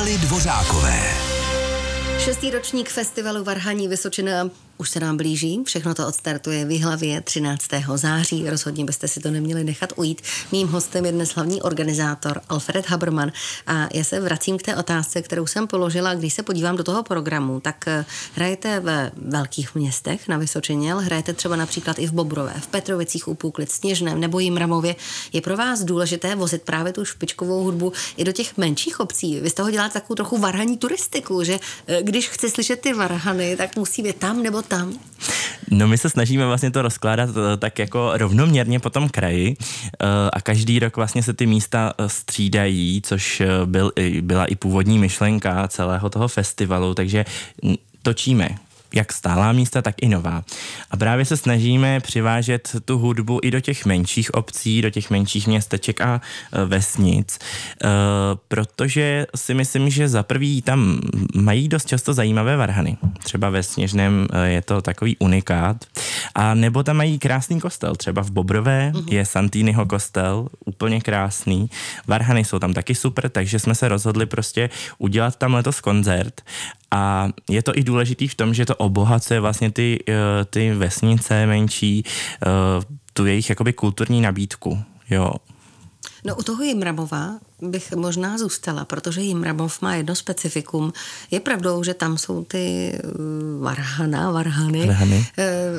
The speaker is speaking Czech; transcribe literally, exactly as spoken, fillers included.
Nely Dvořákové. Šestý ročník festivalu Varhaní Vysočina už se nám blíží, všechno to odstartuje v Jihlavě třináctého září, rozhodně byste si to neměli nechat ujít. Mým hostem je dnes hlavní organizátor Alfred Habermann a já se vracím k té otázce, kterou jsem položila, když se podívám do toho programu, tak hrajete ve velkých městech na Vysočině, ale hrajete třeba například i v Bobrové, v Petrovicích u Půklic, Sněžném nebo Jimramově. Je pro vás důležité vozit právě tu špičkovou hudbu i do těch menších obcí? Vy z toho děláte takovou trochu varhaní turistiku, že když chci slyšet ty varhany, tak musí být tam nebo tam. No my se snažíme vlastně to rozkládat tak jako rovnoměrně po tom kraji a každý rok vlastně se ty místa střídají, což byl, byla i původní myšlenka celého toho festivalu, takže točíme jak stálá místa, tak i nová. A právě se snažíme přivážet tu hudbu i do těch menších obcí, do těch menších městeček a vesnic, protože si myslím, že za prvý tam mají dost často zajímavé varhany. Třeba ve Sněžném je to takový unikát. A nebo tam mají krásný kostel. Třeba v Bobrové uh-huh. je Santýnyho kostel, úplně krásný. Varhany jsou tam taky super, takže jsme se rozhodli prostě udělat tam letos koncert. A je to i důležitý v tom, že to obohacuje vlastně ty, ty vesnice menší, tu jejich jakoby kulturní nabídku, jo. No u toho Jimramova bych možná zůstala, protože Jimramov má jedno specifikum. Je pravdou, že tam jsou ty varhana, varhany, varhany.